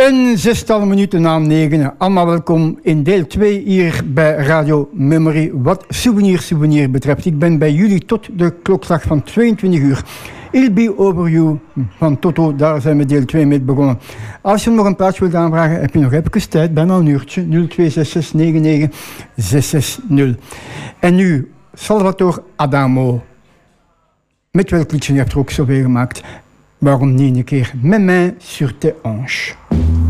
Een zestal minuten na 9. Allemaal welkom in deel 2 hier bij Radio Memory. Wat souvenir betreft. Ik ben bij jullie tot de klokslag van 22 uur. I'll Be Over You van Toto, daar zijn we deel 2 mee begonnen. Als je nog een plaats wilt aanvragen, heb je nog even tijd, bijna een uurtje. 0266996660. En nu Salvatore Adamo. Met welk liedje, je hebt er ook zoveel gemaakt. Waarom niet een keer Mes mains sur tes hanches.